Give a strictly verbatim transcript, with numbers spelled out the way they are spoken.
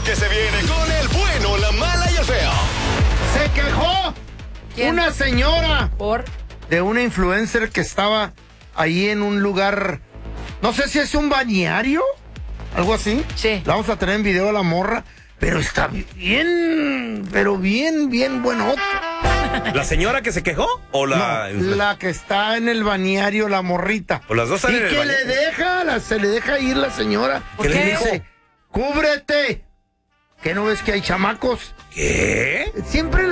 que se viene con el bueno, la mala y el feo. Se quejó ¿Quién? una señora ¿Por? de una influencer que estaba ahí en un lugar, no sé si es un bañario, algo así. Sí. La vamos a tener en video a la morra, pero está bien, pero bien, bien buenota. ¿La señora que se quejó o la No, la que está en el bañario, la morrita. O las dos están y en el que le bañario. deja, la- se le deja ir la señora. ¿Qué le dijo? Dice, cúbrete. ¿Qué no ves que hay chamacos? ¿Qué? Siempre